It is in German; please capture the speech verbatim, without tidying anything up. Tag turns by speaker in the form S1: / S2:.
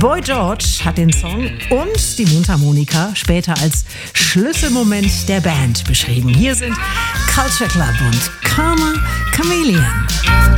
S1: Boy George hat den Song und die Mundharmonika später als Schlüsselmoment der Band beschrieben. Hier sind Culture Club und Karma Chameleon.